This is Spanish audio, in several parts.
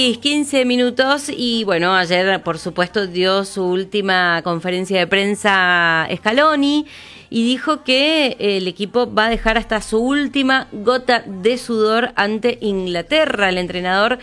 16, 15 minutos y bueno, ayer por supuesto dio su última conferencia de prensa Scaloni y dijo que el equipo va a dejar hasta su última gota de sudor ante Inglaterra. El entrenador,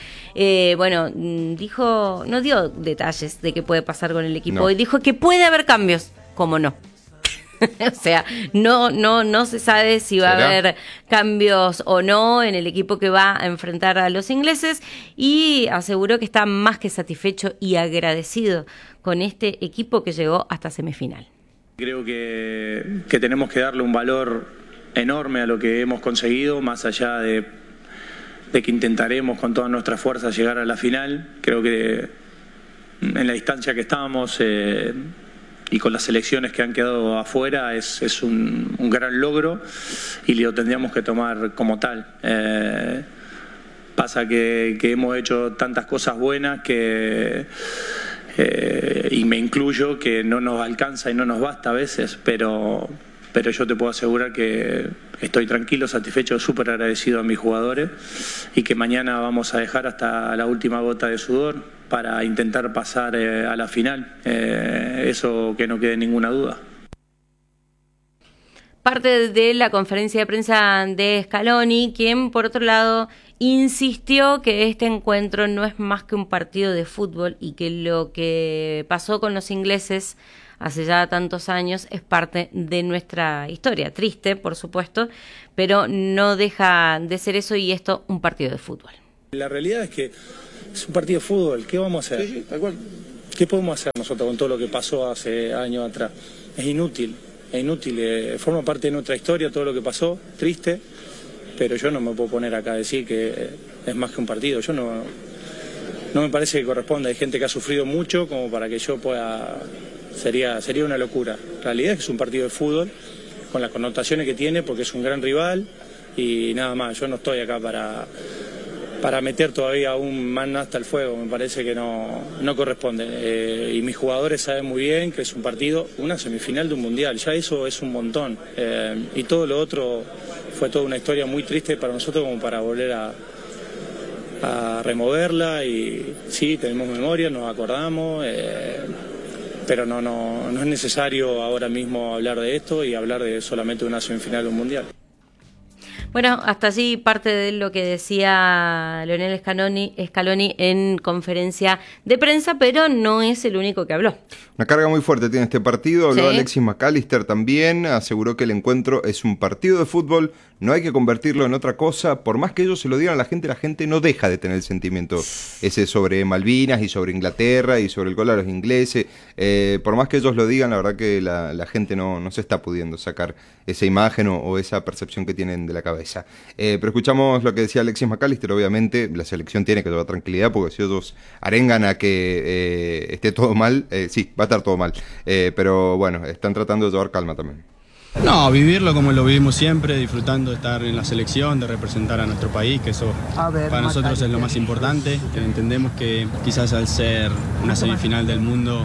dijo, no dio detalles de qué puede pasar con el equipo y dijo que puede haber cambios, ¿cómo no? O sea, no se sabe si va a haber cambios o no en el equipo que va a enfrentar a los ingleses y aseguró que está más que satisfecho y agradecido con este equipo que llegó hasta semifinal. Creo que tenemos que darle un valor enorme a lo que hemos conseguido, más allá de que intentaremos con todas nuestras fuerzas llegar a la final. Creo que en la distancia que estábamos y con las selecciones que han quedado afuera es un gran logro y lo tendríamos que tomar como tal. Pasa que hemos hecho tantas cosas buenas y me incluyo, que no nos alcanza y no nos basta a veces, pero yo te puedo asegurar que estoy tranquilo, satisfecho, súper agradecido a mis jugadores y que mañana vamos a dejar hasta la última gota de sudor para intentar pasar a la final, eso que no quede ninguna duda. Parte de la conferencia de prensa de Scaloni, quien por otro lado insistió que este encuentro no es más que un partido de fútbol y que lo que pasó con los ingleses hace ya tantos años es parte de nuestra historia. Triste, por supuesto, pero no deja de ser eso y esto un partido de fútbol. La realidad es que es un partido de fútbol. ¿Qué vamos a hacer? Sí, tal cual. ¿Qué podemos hacer nosotros con todo lo que pasó hace años atrás? Es inútil, forma parte de nuestra historia todo lo que pasó, triste, pero yo no me puedo poner acá a decir que es más que un partido. Yo no me parece que corresponda. Hay gente que ha sufrido mucho como para que yo pueda... Sería una locura. La realidad es que es un partido de fútbol con las connotaciones que tiene porque es un gran rival y nada más. Yo no estoy acá para meter todavía aún más hasta el fuego. Me parece que no corresponde. Y mis jugadores saben muy bien que es un partido, una semifinal de un mundial. Ya eso es un montón. Y todo lo otro fue toda una historia muy triste para nosotros como para volver a removerla. Y sí, tenemos memoria, nos acordamos. Pero no es necesario ahora mismo hablar de esto y hablar de solamente una semifinal de un mundial. Bueno, hasta allí parte de lo que decía Lionel Scaloni en conferencia de prensa, pero no es el único que habló. Una carga muy fuerte tiene este partido, habló Sí. Alexis McAllister también, aseguró que el encuentro es un partido de fútbol, no hay que convertirlo en otra cosa, por más que ellos se lo digan a la gente no deja de tener el sentimiento ese sobre Malvinas y sobre Inglaterra y sobre el gol a los ingleses, por más que ellos lo digan, la verdad que la gente no se está pudiendo sacar esa imagen o esa percepción que tienen de la cabeza. Pero escuchamos lo que decía Alexis McAllister. Obviamente la selección tiene que llevar tranquilidad porque si ellos arengan a que esté todo mal, sí, va a estar todo mal, pero bueno, están tratando de llevar calma también. No, vivirlo como lo vivimos siempre, disfrutando de estar en la selección, de representar a nuestro país, que eso para nosotros es lo más importante. Entendemos que quizás al ser una semifinal del mundo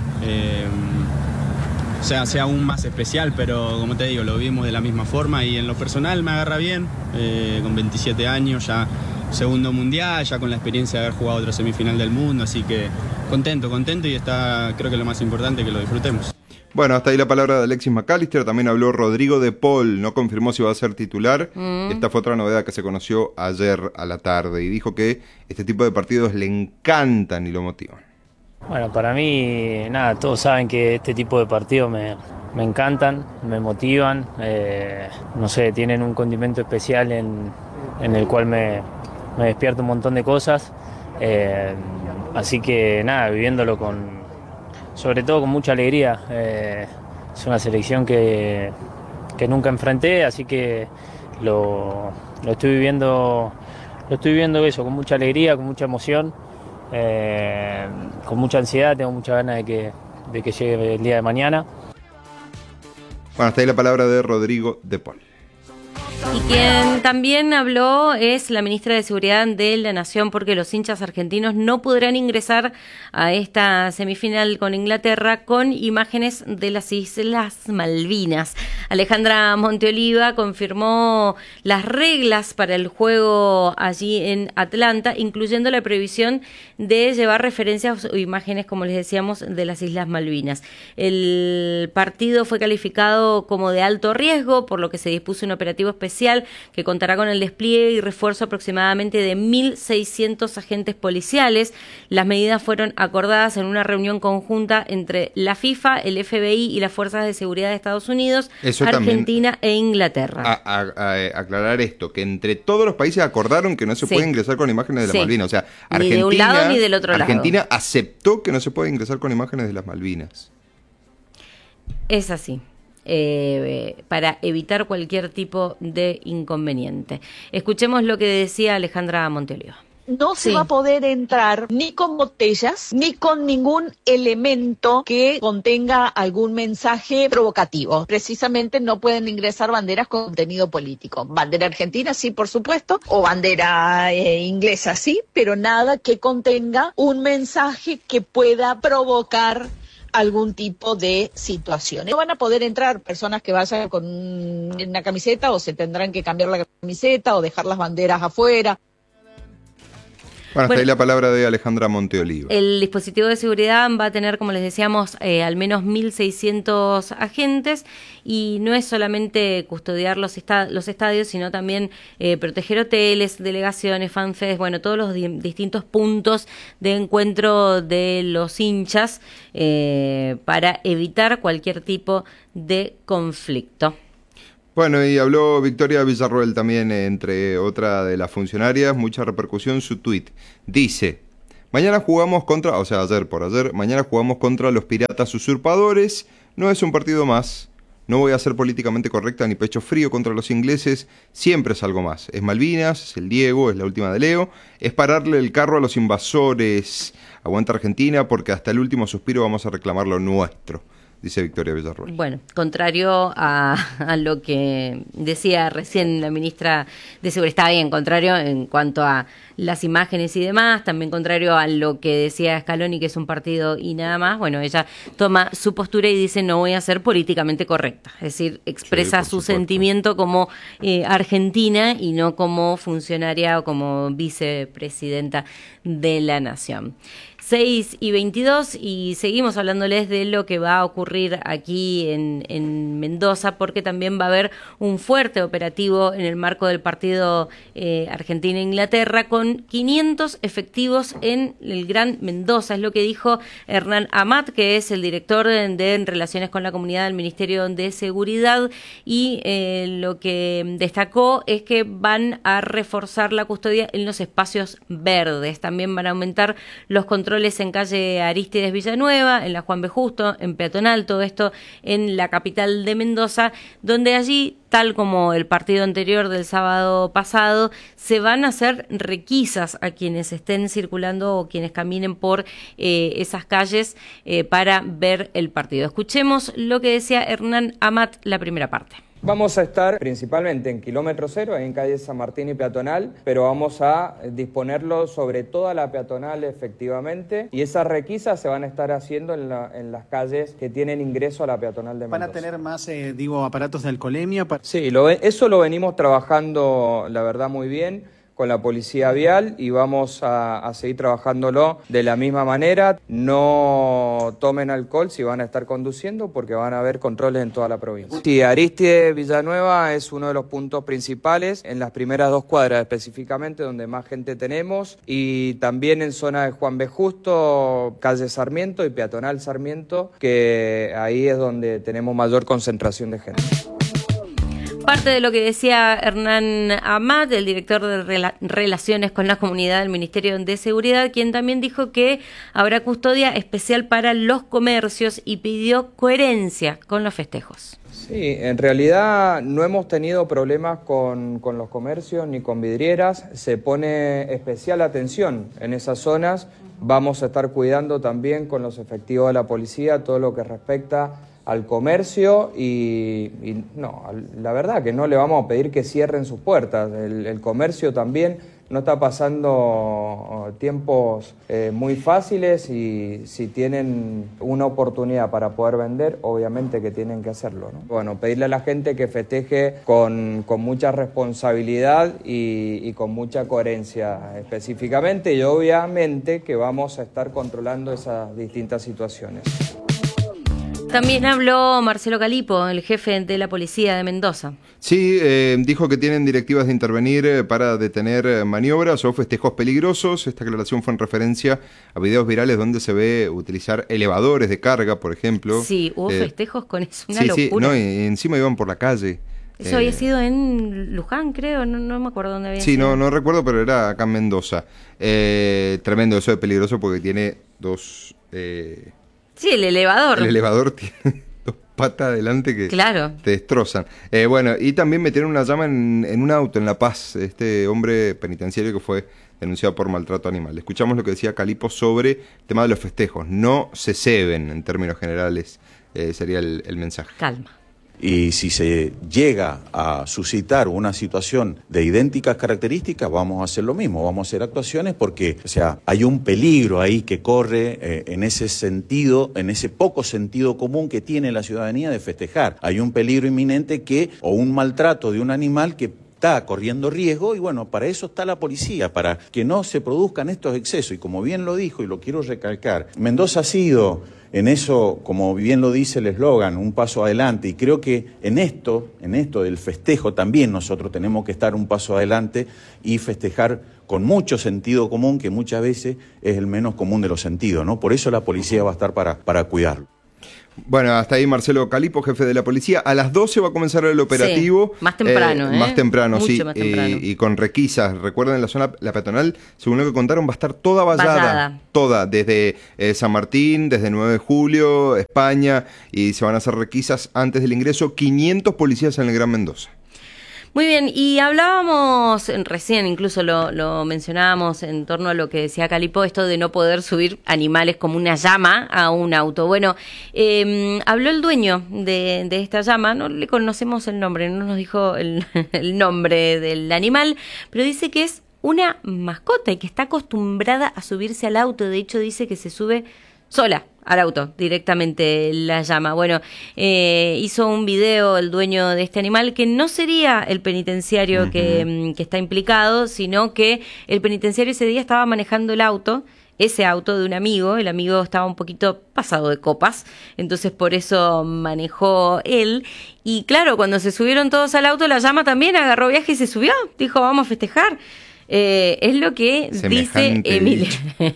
sea aún más especial, pero como te digo, lo vivimos de la misma forma y en lo personal me agarra bien, con 27 años, ya segundo mundial, ya con la experiencia de haber jugado otra semifinal del mundo, así que contento y está, creo que lo más importante es que lo disfrutemos. Bueno, hasta ahí la palabra de Alexis McAllister. También habló Rodrigo de Paul, no confirmó si va a ser titular. Esta fue otra novedad que se conoció ayer a la tarde y dijo que este tipo de partidos le encantan y lo motivan. Bueno, para mí, nada, todos saben que este tipo de partidos me encantan, me motivan, no sé, tienen un condimento especial en el cual me despierta un montón de cosas, así que nada, viviéndolo sobre todo con mucha alegría. Es una selección que nunca enfrenté, así que lo estoy viviendo eso con mucha alegría, con mucha emoción, con mucha ansiedad. Tengo muchas ganas de que llegue el día de mañana. Bueno, hasta ahí la palabra de Rodrigo de Paul. Y quien también habló es la ministra de Seguridad de la Nación, porque los hinchas argentinos no podrán ingresar a esta semifinal con Inglaterra con imágenes de las Islas Malvinas. Alejandra Monteoliva confirmó las reglas para el juego allí en Atlanta, incluyendo la prohibición de llevar referencias o imágenes, como les decíamos, de las Islas Malvinas. El partido fue calificado como de alto riesgo, por lo que se dispuso un operativo especial que contará con el despliegue y refuerzo aproximadamente de 1.600 agentes policiales. Las medidas fueron acordadas en una reunión conjunta entre la FIFA, el FBI y las Fuerzas de Seguridad de Estados Unidos, Argentina e Inglaterra. Aclarar esto, que entre todos los países acordaron que no se puede ingresar con imágenes de las Malvinas. O sea, Argentina, ni de un lado ni del otro lado. Argentina aceptó que no se puede ingresar con imágenes de las Malvinas. Es así. Para evitar cualquier tipo de inconveniente. Escuchemos lo que decía Alejandra Monteoliva. No se va a poder entrar ni con botellas, ni con ningún elemento que contenga algún mensaje provocativo. Precisamente no pueden ingresar banderas con contenido político. Bandera argentina sí, por supuesto, o bandera inglesa sí, pero nada que contenga un mensaje que pueda provocar algún tipo de situación. No van a poder entrar personas que vayan con una camiseta, o se tendrán que cambiar la camiseta o dejar las banderas afuera. Bueno, hasta ahí la palabra de Alejandra Monteoliva. El dispositivo de seguridad va a tener, como les decíamos, al menos 1.600 agentes, y no es solamente custodiar los estadios, sino también proteger hoteles, delegaciones, fanfests, bueno, todos los distintos puntos de encuentro de los hinchas para evitar cualquier tipo de conflicto. Bueno, y habló Victoria Villarroel también, entre otra de las funcionarias, mucha repercusión su tuit. Dice, mañana jugamos contra los piratas usurpadores, no es un partido más, no voy a ser políticamente correcta ni pecho frío contra los ingleses, siempre es algo más, es Malvinas, es el Diego, es la última de Leo, es pararle el carro a los invasores, aguanta Argentina porque hasta el último suspiro vamos a reclamar lo nuestro. Dice Victoria Villarroel. Bueno, contrario a lo que decía recién la ministra de Seguridad, está bien, contrario en cuanto a las imágenes y demás, también contrario a lo que decía Scaloni, que es un partido y nada más. Bueno, ella toma su postura y dice no voy a ser políticamente correcta, es decir, expresa su sentimiento como argentina y no como funcionaria o como vicepresidenta de la nación. 6:22 y seguimos hablándoles de lo que va a ocurrir aquí en Mendoza, porque también va a haber un fuerte operativo en el marco del partido Argentina-Inglaterra con 500 efectivos en el Gran Mendoza. Es lo que dijo Hernán Amat, que es el director de Relaciones con la Comunidad del Ministerio de Seguridad, y lo que destacó es que van a reforzar la custodia en los espacios verdes. También van a aumentar los controles en calle Arístides Villanueva, en la Juan B. Justo, en Peatonal, todo esto en la capital de Mendoza, donde allí, tal como el partido anterior del sábado pasado, se van a hacer requisas a quienes estén circulando o quienes caminen por esas calles para ver el partido. Escuchemos lo que decía Hernán Amat, la primera parte. Vamos a estar principalmente en kilómetro cero, en calle San Martín y Peatonal, pero vamos a disponerlo sobre toda la peatonal efectivamente, y esas requisas se van a estar haciendo en las calles que tienen ingreso a la peatonal de Mendoza. ¿Van a tener más, aparatos de alcoholemia? Sí, eso lo venimos trabajando, la verdad, muy bien con la policía vial, y vamos a seguir trabajándolo de la misma manera. No tomen alcohol si van a estar conduciendo, porque van a haber controles en toda la provincia. Sí, Arístides Villanueva es uno de los puntos principales, en las primeras 2 cuadras específicamente, donde más gente tenemos, y también en zona de Juan B. Justo, calle Sarmiento y Peatonal Sarmiento, que ahí es donde tenemos mayor concentración de gente. Parte de lo que decía Hernán Amat, el director de Relaciones con la Comunidad del Ministerio de Seguridad, quien también dijo que habrá custodia especial para los comercios y pidió coherencia con los festejos. Sí, en realidad no hemos tenido problemas con los comercios ni con vidrieras. Se pone especial atención en esas zonas. Vamos a estar cuidando también con los efectivos de la policía todo lo que respecta al comercio y no, la verdad que no le vamos a pedir que cierren sus puertas. El comercio también no está pasando tiempos muy fáciles y si tienen una oportunidad para poder vender, obviamente que tienen que hacerlo, ¿no? Bueno, pedirle a la gente que festeje con mucha responsabilidad y con mucha coherencia específicamente, y obviamente que vamos a estar controlando esas distintas situaciones. También habló Marcelo Calipo, el jefe de la policía de Mendoza. Sí, dijo que tienen directivas de intervenir para detener maniobras o festejos peligrosos. Esta aclaración fue en referencia a videos virales donde se ve utilizar elevadores de carga, por ejemplo. Sí, hubo festejos con eso, una locura. Sí, no, y encima iban por la calle. Eso había sido en Luján, creo, no me acuerdo dónde había sido. Sí, no recuerdo, pero era acá en Mendoza. Tremendo eso de peligroso porque tiene dos... Sí, el elevador. El elevador tiene dos patas adelante que claro, te destrozan. Bueno, y también metieron una llama en un auto en La Paz, este hombre penitenciario que fue denunciado por maltrato animal. Escuchamos lo que decía Calipo sobre el tema de los festejos. No se ceben, en términos generales, sería el mensaje. Calma. Y si se llega a suscitar una situación de idénticas características, vamos a hacer lo mismo, vamos a hacer actuaciones porque, o sea, hay un peligro ahí que corre en ese sentido, en ese poco sentido común que tiene la ciudadanía de festejar. Hay un peligro inminente o un maltrato de un animal que está corriendo riesgo y bueno, para eso está la policía, para que no se produzcan estos excesos. Y como bien lo dijo y lo quiero recalcar, Mendoza ha sido en eso, como bien lo dice el eslogan, un paso adelante, y creo que en esto del festejo también nosotros tenemos que estar un paso adelante y festejar con mucho sentido común, que muchas veces es el menos común de los sentidos, ¿no? Por eso la policía va a estar para cuidarlo. Bueno, hasta ahí Marcelo Calipo, jefe de la policía. A las 12 va a comenzar el operativo. Sí, más temprano, Más temprano, mucho sí. Más temprano. Y con requisas. Recuerden, la zona, la peatonal, según lo que contaron, va a estar toda vallada. Toda, desde San Martín, desde 9 de julio, España, y se van a hacer requisas antes del ingreso. 500 policías en el Gran Mendoza. Muy bien, y hablábamos recién, incluso lo mencionábamos en torno a lo que decía Calipo, esto de no poder subir animales como una llama a un auto. Bueno, habló el dueño de esta llama, no le conocemos el nombre, no nos dijo el nombre del animal, pero dice que es una mascota y que está acostumbrada a subirse al auto. De hecho, dice que se sube sola al auto, directamente la llama. Bueno, hizo un video el dueño de este animal, que no sería el penitenciario que está implicado, sino que el penitenciario ese día estaba manejando ese auto de un amigo. El amigo estaba un poquito pasado de copas, entonces por eso manejó él. Y claro, cuando se subieron todos al auto, la llama también agarró viaje y se subió. Dijo, vamos a festejar. Es lo que dice Emilio.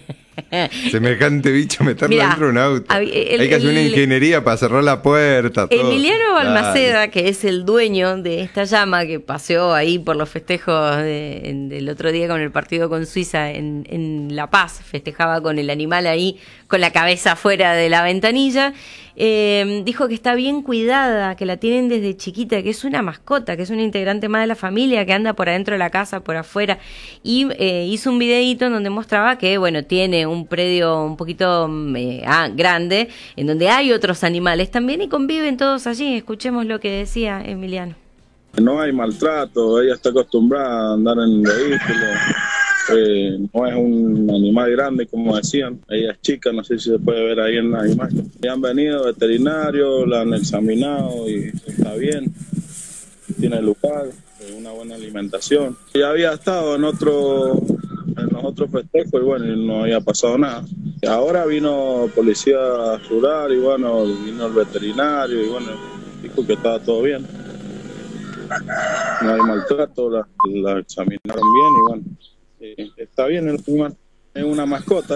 Semejante bicho, meterlo dentro de un auto. Hay que hacer una ingeniería para cerrar la puerta. Todo. Emiliano Balmaceda, que es el dueño de esta llama que paseó ahí por los festejos del otro día con el partido con Suiza en La Paz, festejaba con el animal ahí, con la cabeza fuera de la ventanilla. Dijo que está bien cuidada, que la tienen desde chiquita, que es una mascota, que es un integrante más de la familia, que anda por adentro de la casa, por afuera, y hizo un videíto en donde mostraba que, bueno, tiene un predio un poquito grande, en donde hay otros animales también y conviven todos allí. Escuchemos lo que decía Emiliano. No hay maltrato, ella está acostumbrada a andar en vehículos. No es un animal grande, como decían. Ella es chica, no sé si se puede ver ahí en la imagen. Ya han venido veterinarios, la han examinado y está bien. Tiene lugar, una buena alimentación. Ya había estado en los otros festejos y bueno, no había pasado nada. Ahora vino policía rural y bueno, vino el veterinario y bueno, dijo que estaba todo bien. No hay maltrato, la examinaron bien y bueno. Está bien el animal, es una mascota,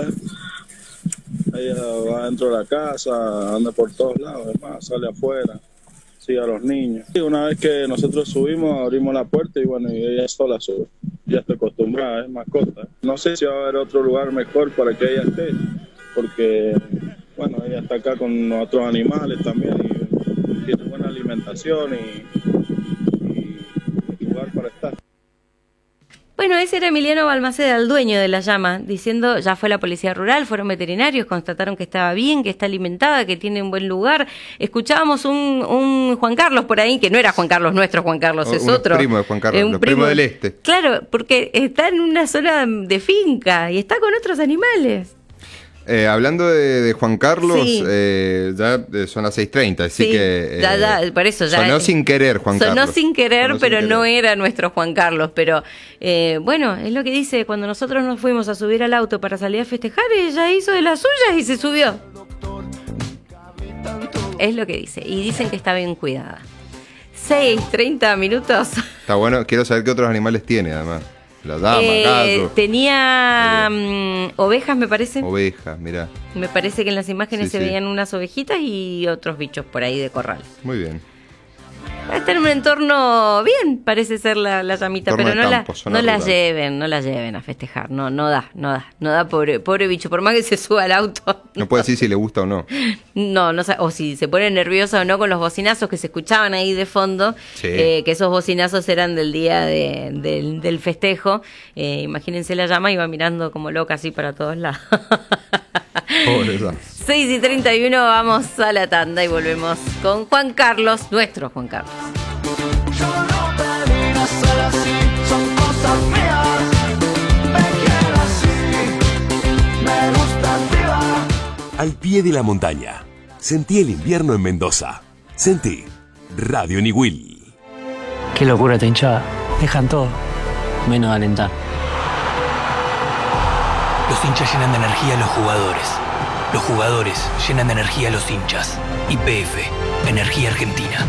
ella va dentro de la casa, anda por todos lados, además sale afuera, sigue a los niños. Y una vez que nosotros subimos, abrimos la puerta y bueno, y ella sola sube, ya está acostumbrada, es mascota. No sé si va a haber otro lugar mejor para que ella esté, porque bueno, ella está acá con otros animales también y tiene buena alimentación y lugar para estar. Bueno, ese era Emiliano Balmaceda, el dueño de la llama, diciendo, ya fue la policía rural, fueron veterinarios, constataron que estaba bien, que está alimentada, que tiene un buen lugar. Escuchábamos un Juan Carlos por ahí, que no era Juan Carlos nuestro, Juan Carlos es otro. Primo de Juan Carlos, los primos del Este. Claro, porque está en una zona de finca y está con otros animales. Hablando de Juan Carlos, Sí. Ya son las 6:30, así Sí, que ya, por eso ya sonó sin querer Juan Carlos. Sonó sin querer, Sonó pero sin no querer. era nuestro Juan Carlos. Pero bueno, es lo que dice, cuando nosotros nos fuimos a subir al auto para salir a festejar, ella hizo de las suyas y se subió. Es lo que dice, y dicen que está bien cuidada. 6:30 minutos. Está bueno, quiero saber qué otros animales tiene además. La dama, gato, Tenía ovejas, me parece. oveja, mirá. Me parece que en las imágenes Sí, se sí. veían unas ovejitas y otros bichos por ahí de corral. Muy bien. Está en un entorno bien, parece ser la llamita, Entorno pero de no campo, la zona rural. lleven a festejar, no da, pobre bicho, por más que se suba al auto. No puede decir si le gusta o no. No, o si se pone nerviosa o no con los bocinazos que se escuchaban ahí de fondo, Sí. que esos bocinazos eran del día del festejo. Imagínense la llama, iba mirando como loca así para todos lados. Pobreza. 6:31, vamos a la tanda y volvemos con Juan Carlos, nuestro Juan Carlos. Al pie de la montaña. Sentí el invierno en Mendoza. Sentí Radio Niwil. Qué locura esta hinchada. Dejan todo, menos de alentar. Los hinchas llenan de energía a los jugadores. Los jugadores llenan de energía a los hinchas. YPF, Energía Argentina.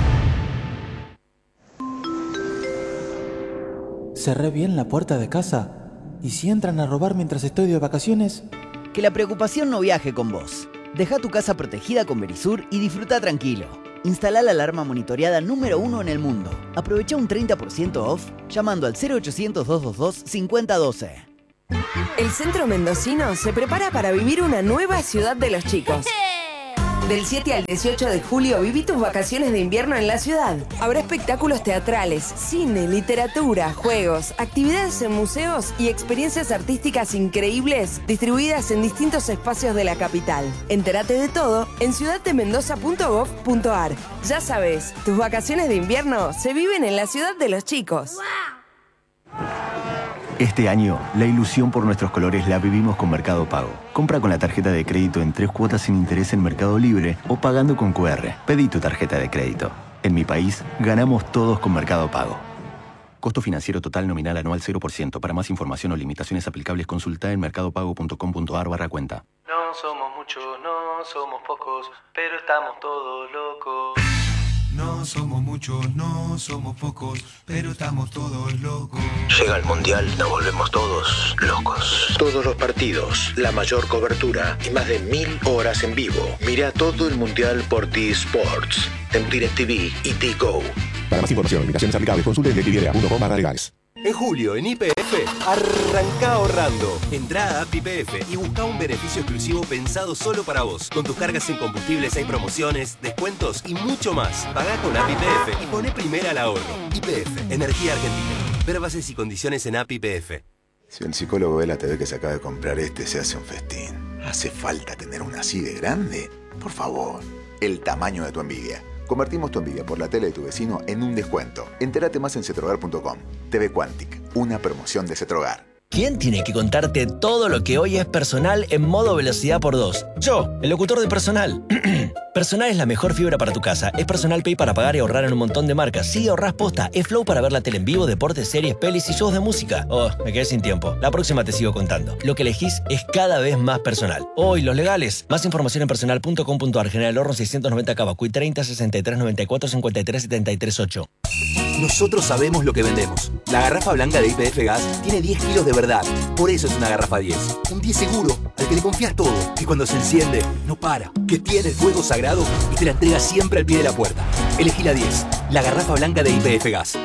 ¿Cerré bien la puerta de casa? ¿Y si entran a robar mientras estoy de vacaciones? Que la preocupación no viaje con vos. Deja tu casa protegida con Verisur y disfruta tranquilo. Instala la alarma monitoreada número 1 en el mundo. Aprovecha un 30% off llamando al 0800-222-5012. El centro mendocino se prepara para vivir una nueva ciudad de los chicos. Del 7 al 18 de julio viví tus vacaciones de invierno en la ciudad. Habrá espectáculos teatrales, cine, literatura, juegos, actividades en museos y experiencias artísticas increíbles distribuidas en distintos espacios de la capital. Entérate de todo en ciudaddemendoza.gov.ar. Ya sabes, tus vacaciones de invierno se viven en la ciudad de los chicos. Este año, la ilusión por nuestros colores la vivimos con Mercado Pago. Compra con la tarjeta de crédito en 3 cuotas sin interés en Mercado Libre o pagando con QR. Pedí tu tarjeta de crédito. En mi país, ganamos todos con Mercado Pago. Costo financiero total nominal anual 0%. Para más información o limitaciones aplicables, consulta en mercadopago.com.ar/cuenta. No somos muchos, no somos pocos, pero estamos todos locos. No somos muchos, no somos pocos, pero estamos todos locos. Llega el Mundial, nos volvemos todos locos. Todos los partidos, la mayor cobertura y más de 1000 horas en vivo. Mira todo el Mundial por T-Sports, en DirecTV y T-Go. Para más información, limitaciones aplicables, consulte en directv.com/legales. En julio, en YPF, arranca ahorrando. Entrá a App YPF y busca un beneficio exclusivo pensado solo para vos. Con tus cargas en combustibles hay promociones, descuentos y mucho más. Pagá con App YPF y poné primera al ahorro. YPF, Energía Argentina. Ver bases y condiciones en App YPF. Si el psicólogo ve la TV que se acaba de comprar se hace un festín. ¿Hace falta tener una así de grande? Por favor, el tamaño de tu envidia. Convertimos tu envidia por la tele de tu vecino en un descuento. Entérate más en cetrogar.com. TV Quantic, una promoción de Cetrogar. ¿Quién tiene que contarte todo lo que hoy es personal en modo velocidad por 2? Yo, el locutor de Personal. Personal es la mejor fibra para tu casa. Es Personal Pay para pagar y ahorrar en un montón de marcas. Sí, ahorrás posta. Es Flow para ver la tele en vivo, deportes, series, pelis y shows de música. Oh, me quedé sin tiempo. La próxima te sigo contando. Lo que elegís es cada vez más personal. Hoy, los legales. Más información en personal.com.ar. General Horno 690 Cavacuy 30 63 94 53 73 8. Nosotros sabemos lo que vendemos. La garrafa blanca de YPF Gas tiene 10 kilos de verdad. Por eso es una garrafa 10. Un 10 seguro, al que le confías todo. Que cuando se enciende, no para. Que tiene el fuego sagrado y te la entrega siempre al pie de la puerta. Elegí la 10. La garrafa blanca de YPF Gas.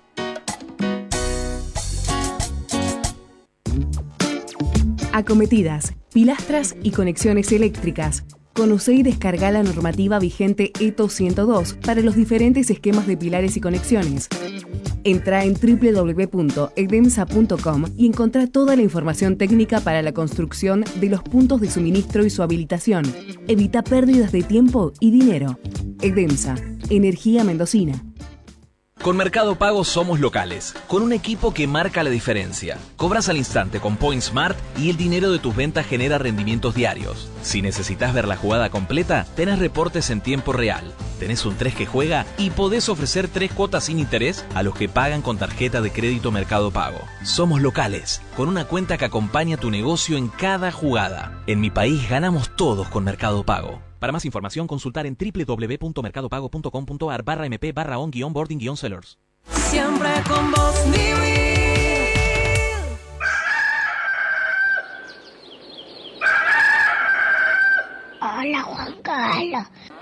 Acometidas, pilastras y conexiones eléctricas. Conocé y descarga la normativa vigente ETO 102 para los diferentes esquemas de pilares y conexiones. Entra en www.edemsa.com y encontrá toda la información técnica para la construcción de los puntos de suministro y su habilitación. Evita pérdidas de tiempo y dinero. Edemsa, energía mendocina. Con Mercado Pago somos locales, con un equipo que marca la diferencia. Cobras al instante con PointSmart y el dinero de tus ventas genera rendimientos diarios. Si necesitas ver la jugada completa, tenés reportes en tiempo real. Tenés un 3 que juega y podés ofrecer 3 cuotas sin interés a los que pagan con tarjeta de crédito Mercado Pago. Somos locales, con una cuenta que acompaña tu negocio en cada jugada. En mi país ganamos todos con Mercado Pago. Para más información, consultar en www.mercadopago.com.ar/mp/on-boarding-sellers. Siempre con vos, vivir. Hola, Juan Carlos.